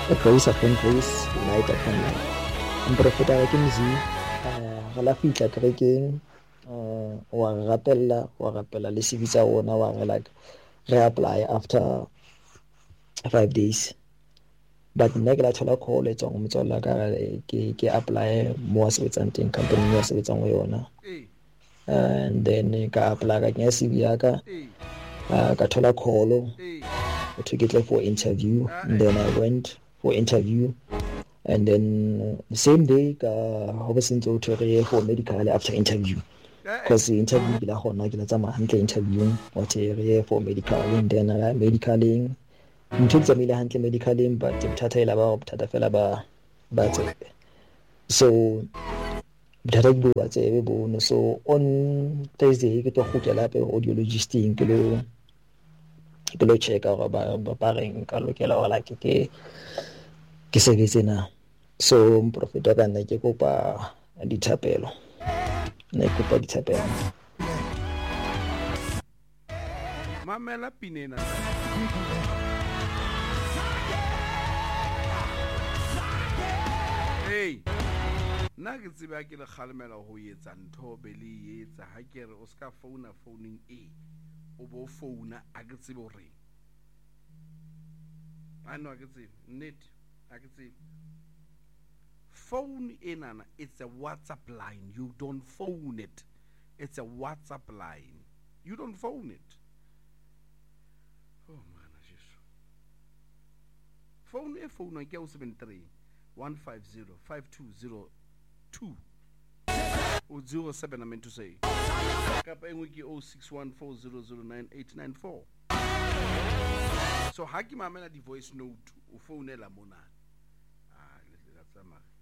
Grace upon grace, light upon light. Ang prophet wa ke mzi ga la fitla kerekeng wa rapella le CV tsa rona wa re like re apply after 5 days. But nna ke la thola call e tswang motswalla ka ke apply mo a sebetsang teng company ya sebetsang ho yona. And then ka apply ka kenya CV ya ka thola call to get like for interview, and then I went for interview, and then the same day obviously to for medical after interview, because the interview bila hona ke la tsama hantle interview what re for medical, and then medicaling ntho tsamile hantle medicaling, but bothata ela ba bothata fela ba tsebe. So bothata ke bo tsebe bono. So on Thursday ke to khutela pe audiologisting ke lo check-a gore ba reng ka lokela gore like ke sebetse na. So moprofeta ka nna ke kopa dithapelo, mamela pinena hey nna ke tseba ke le kgalemela ho etsa ntho be le etsa ha ke re o ska phoning o bo founa a ke tsebe o reng ano a ke tsebe net a ke tsebe phone enana, it's a WhatsApp line. You don't phone it. It's a WhatsApp line. You don't phone it. Oh man, phone a phone on 073 150 5202 or 07 I meant to say. Kapa engwe 0614009894. So haki mamela di voice note o phone la mona. Let's